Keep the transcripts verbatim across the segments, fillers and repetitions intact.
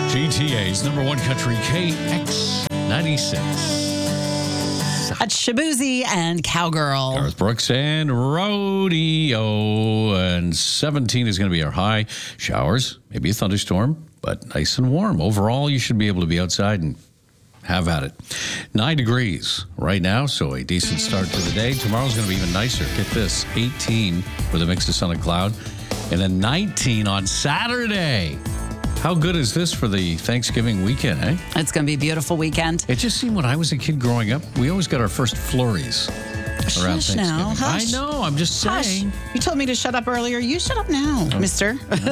G T A's number one country, K X ninety-six. At Shabuzi and Cowgirl. Garth Brooks and Rodeo. And seventeen is going to be our high. Showers, maybe a thunderstorm, but nice and warm. Overall, you should be able to be outside and have at it. Nine degrees right now, so a decent start to the day. Tomorrow's going to be even nicer. Get this, eighteen with a mix of sun and cloud. And then nineteen on Saturday. How good is this for the Thanksgiving weekend, eh? It's going to be a beautiful weekend. It just seemed when I was a kid growing up, we always got our first flurries around Shush Thanksgiving. now. Hush. I know, I'm just saying. Hush. You told me to shut up earlier. You shut up now, Oh. mister.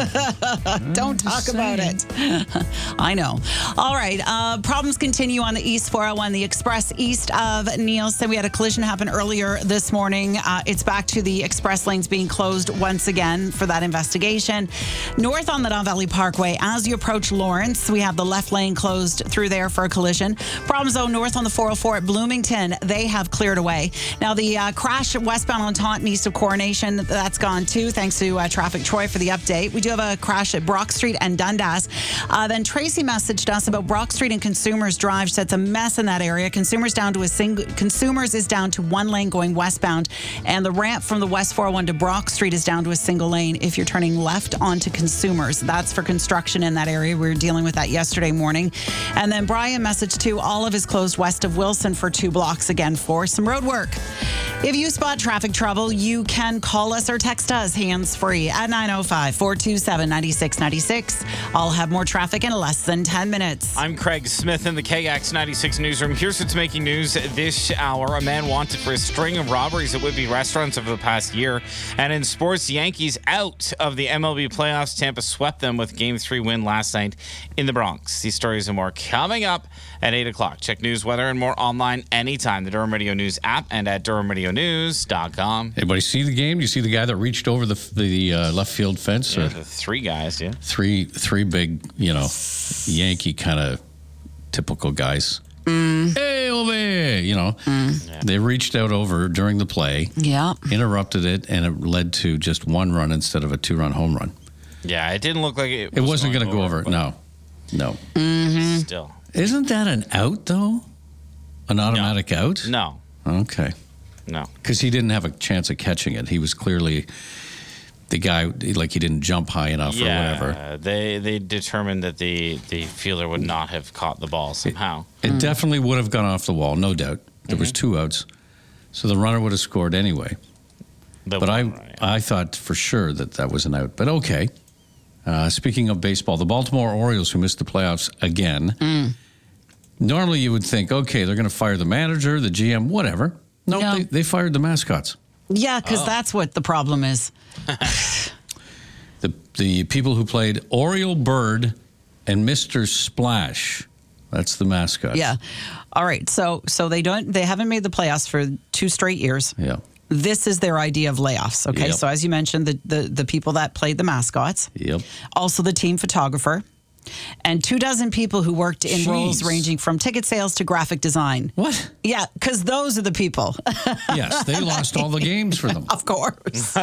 Don't talk just about saying. it. I know. All right. Uh, problems continue on the East four oh one, the express east of Nielsen. We had a collision happen earlier this morning. Uh, it's back to the express lanes being closed once again for that investigation. North on the Don Valley Parkway, as you approach Lawrence, we have the left lane closed through there for a collision. Problems, though, north on the four oh four at Bloomington, they have cleared away. Now, the uh, crash westbound on Taunton east of Coronation, that's gone too, thanks to uh, Traffic Troy for the update. We do have a crash at Brock Street and Dundas. Uh, then Tracy messaged us about Brock Street and Consumers Drive. Said it's a mess in that area. Consumers down to a single. Consumers is down to one lane going westbound, and the ramp from the West four oh one to Brock Street is down to a single lane if you're turning left onto Consumers. That's for construction in that area. We were dealing with that yesterday morning. And then Brian messaged too, all of is closed west of Wilson for two blocks again for some road work. If you spot traffic trouble, you can call us or text us hands-free at nine oh five, four two seven, nine six nine six. I'll have more traffic in less than ten minutes. I'm Craig Smith in the K X ninety-six newsroom. Here's what's making news this hour. A man wanted for a string of robberies at Whitby restaurants over the past year. And in sports, Yankees out of the M L B playoffs. Tampa swept them with game three win last night in the Bronx. These stories and more coming up at eight o'clock. Check news, weather, and more online anytime. The Durham Radio News app and at durham radio news dot com. Anybody see the game? You see the guy that reached over the the uh, left field fence? Yeah, Or the three guys, yeah. three three big, you know, Yankee kind of typical guys. Mm. Hey, over there, you know. Mm. Yeah. They reached out over during the play, Yeah. interrupted it, and it led to just one run instead of a two-run home run. Yeah, it didn't look like it. It was wasn't going to go over. but No, no. Still, Isn't that an out though? An automatic out? no, Okay. no. Because he didn't have a chance of catching it. He was clearly the guy, like he didn't jump high enough or whatever. Yeah, they they determined that the the fielder would not have caught the ball somehow. It definitely would have gone off the wall, no doubt. There was two outs, so the runner would have scored anyway. The But I, one run, yeah. I thought for sure that that was an out. But okay. Uh, speaking of baseball, the Baltimore Orioles, who missed the playoffs again. Normally, you would think, okay, they're going to fire the manager, the G M, whatever. No, No. they, they fired the mascots. Yeah, because Oh. that's what the problem is. The the people who played Oriole Bird and Mister Splash. That's the mascot. Yeah. All right. So so they don't they haven't made the playoffs for two straight years. Yeah. This is their idea of layoffs. Okay. Yep. So as you mentioned, the, the the people that played the mascots, Yep. also the team photographer, and two dozen people who worked in Jeez. roles ranging from ticket sales to graphic design. What? Yeah, because those are the people. Yes, they lost all the games for them. Of course.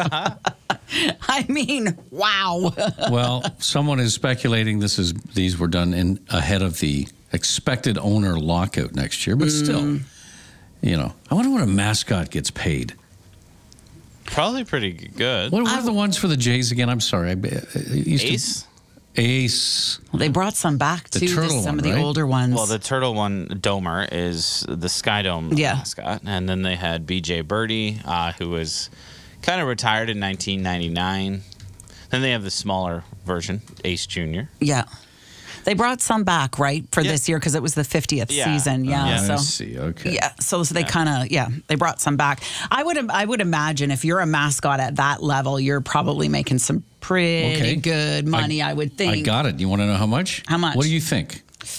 I mean, wow. Well, someone is speculating this is these were done in ahead of the expected owner lockout next year, but still, you know, I wonder what a mascot gets paid. Probably pretty good. What were the ones for the Jays again? I'm sorry. I, I used Ace? To, Ace. They brought some back The too. to turtle some one, of the right? older ones. Well, the turtle one, Domer, is the Sky Dome Yeah. mascot. And then they had B J Birdie, uh, who was kind of retired in nineteen ninety-nine. Then they have the smaller version, Ace Junior yeah. They brought some back, right, for Yeah. this year because it was the fiftieth Yeah. season. Yeah. Yeah. So I see. Okay. yeah, so, so they kind of yeah they brought some back. I would I would imagine if you're a mascot at that level, you're probably making some pretty Okay. good money. I, would think. I got it. You want to know how much? How much? What do you think?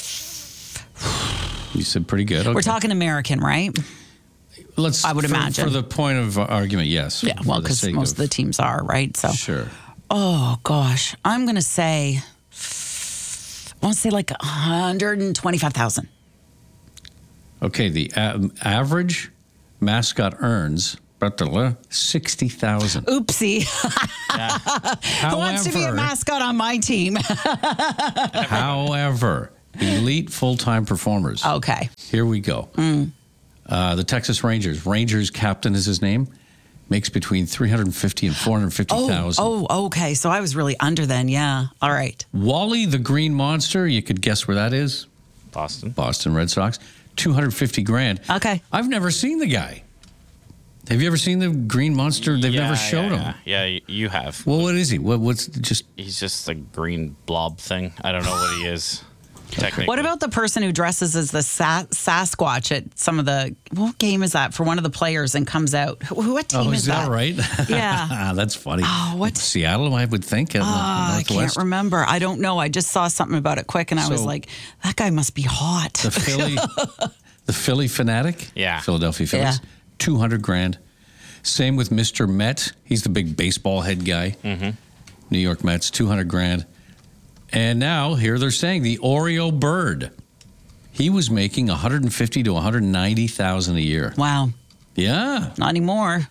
You said pretty good. Okay. We're talking American, right? Let's. I would for, imagine. for the point of argument, yes. Yeah. For Well, the because sake most of the teams are right. So Sure. oh gosh, I'm gonna say I want to say like one hundred twenty-five thousand. Okay. The a- average mascot earns sixty thousand. Oopsie. Who wants to be a However- mascot on my team? However, elite full-time performers. Okay. Here we go. Uh, the Texas Rangers. Rangers captain is his name. Makes between three hundred fifty and four hundred fifty thousand. Oh, oh, okay. So I was really under then. Yeah. All right. Wally the Green Monster. You could guess where that is. Boston. Boston Red Sox. two hundred fifty grand. Okay. I've never seen the guy. Have you ever seen the Green Monster? They've Yeah, never showed yeah, him. Yeah, yeah, you have. Well, what is he? What, what's just? He's just a green blob thing. I don't know what he is. Technically. What about the person who dresses as the Sa- Sasquatch at some of the, what game is that for one of the players and comes out? Who, what team Oh, is, is that right? Yeah. That's funny. Oh, what- Seattle, I would think. Uh, I can't Northwest. remember. I don't know. I just saw something about it quick and I was So- like, that guy must be hot. The Philly, the Philly fanatic. Yeah. Philadelphia Phillies. Yeah. Two hundred grand. Same with Mister Met. He's the big baseball head guy. Mm-hmm. New York Mets. Two hundred grand. And now here they're saying the Oreo bird. He was making one hundred fifty to one hundred ninety thousand a year. Wow. Yeah. Not anymore.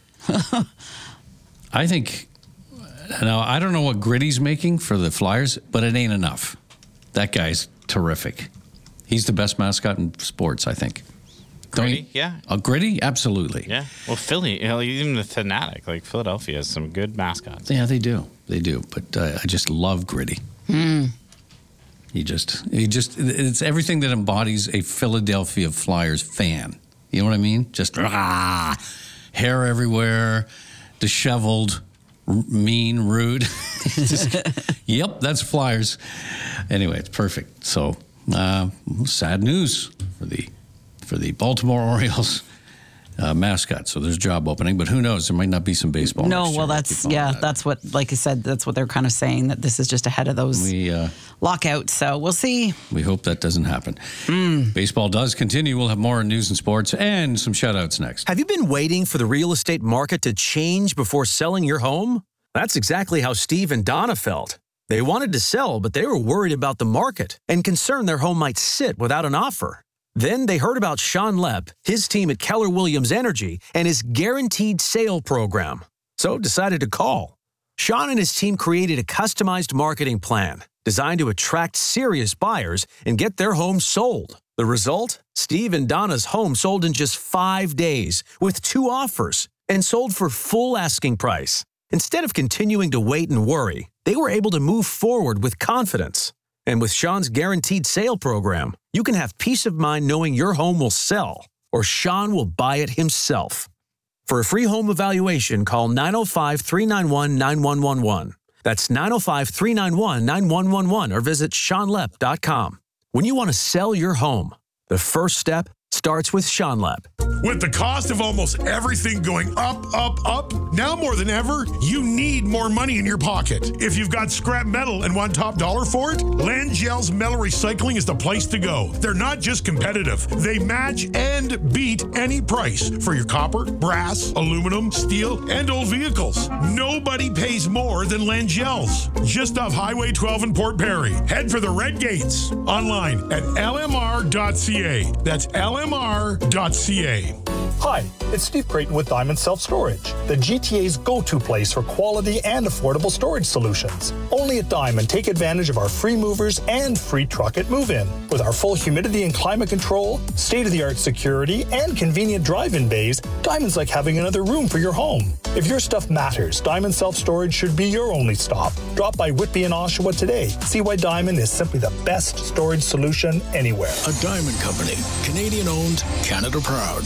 I think. Now I don't know what Gritty's making for the Flyers, but it ain't enough. That guy's terrific. He's the best mascot in sports, I think. Don't Gritty? you- Yeah. A Gritty? Absolutely. Yeah. Well, Philly, you know, even the Fanatic, like Philadelphia has some good mascots. Yeah, they do. They do. But uh, I just love Gritty. He just, he just, it's everything that embodies a Philadelphia Flyers fan. You know what I mean? Just ah, hair everywhere, disheveled, r- mean, rude. Just, yep, that's Flyers. Anyway, it's perfect. So, uh, sad news for the for the Baltimore Orioles uh, mascot. So there's a job opening, but who knows? There might not be some baseball. No, next well, year. that's, Keep on yeah, that. that's what, like I said, that's what they're kind of saying, that this is just ahead of those We uh, lockouts. So we'll see. we hope that doesn't happen. Baseball does continue. We'll have more news and sports and some shout-outs next. Have you been waiting for the real estate market to change before selling your home? That's exactly how Steve and Donna felt. They wanted to sell, but they were worried about the market and concerned their home might sit without an offer. Then they heard about Sean Lepp, his team at Keller Williams Energy, and his guaranteed sale program. So decided to call. Sean and his team created a customized marketing plan designed to attract serious buyers and get their home sold. The result? Steve and Donna's home sold in just five days with two offers and sold for full asking price. Instead of continuing to wait and worry, they were able to move forward with confidence. And with Sean's guaranteed sale program, you can have peace of mind knowing your home will sell or Sean will buy it himself. For a free home evaluation, call nine oh five, three nine one, nine one one one. That's nine oh five, three nine one, nine one one one or visit sean lepp dot com. When you want to sell your home, the first step starts with Sean Lepp. With the cost of almost everything going up, up, up, now more than ever, you need more money in your pocket. If you've got scrap metal and want top dollar for it, Langell's Metal Recycling is the place to go. They're not just competitive, they match and beat any price for your copper, brass, aluminum, steel, and old vehicles. Nobody pays more than Langell's. Just off Highway twelve in Port Perry. Head for the Red Gates. Online at L M R dot C A. That's L M R dot C A. Hi, it's Steve Creighton with Diamond Self Storage, the G T A's go-to place for quality and affordable storage solutions. Only at Diamond, take advantage of our free movers and free truck at move-in. With our full humidity and climate control, state-of-the-art security, and convenient drive-in bays, Diamond's like having another room for your home. If your stuff matters, Diamond Self Storage should be your only stop. Drop by Whitby and Oshawa today. See why Diamond is simply the best storage solution anywhere. A Diamond Company, Canadian owned, Canada proud.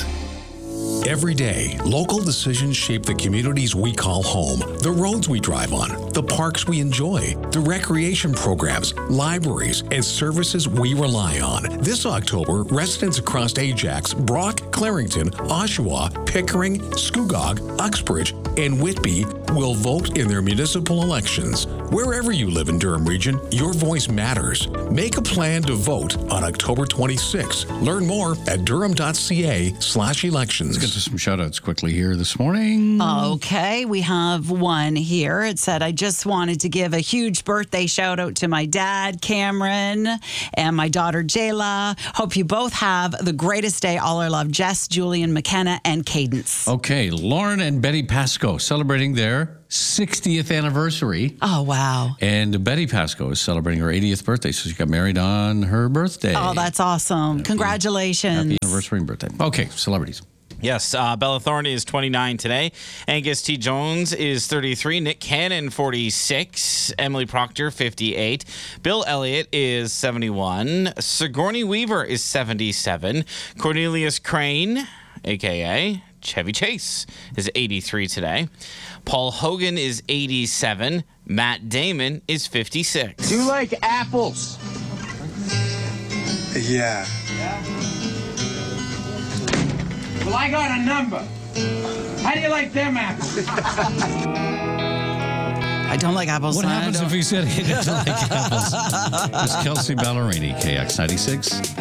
Every day, local decisions shape the communities we call home, the roads we drive on, the parks we enjoy, the recreation programs, libraries, and services we rely on. This October, residents across Ajax, Brock, Clarington, Oshawa, Pickering, Scugog, Uxbridge, and Whitby will vote in their municipal elections. Wherever you live in Durham Region, your voice matters. Make a plan to vote on October twenty-sixth. Learn more at durham dot c a slash elections. to some shout outs quickly here this morning. Okay, we have one here. It said, I just wanted to give a huge birthday shout out to my dad, Cameron, and my daughter, Jayla. Hope you both have the greatest day. All our love, Jess, Julian, McKenna, and Cadence. Okay, Lauren and Betty Pasco celebrating their sixtieth anniversary. Oh, wow. And Betty Pasco is celebrating her eightieth birthday, so she got married on her birthday. Oh, that's awesome. Congratulations. Happy anniversary and birthday. Okay, celebrities. Yes, uh, Bella Thorne is twenty-nine today. Angus T. Jones is thirty-three. Nick Cannon, forty-six. Emily Proctor, fifty-eight. Bill Elliott is seventy-one. Sigourney Weaver is seventy-seven. Cornelius Crane, a k a. Chevy Chase, is eighty-three today. Paul Hogan is eighty-seven. Matt Damon is fifty-six. Do you like apples? Yeah. Well, I got a number. How do you like them apples? I don't like apples. What I happens don't- if he said he didn't like apples? It's Kelsey Ballerini, K X ninety-six.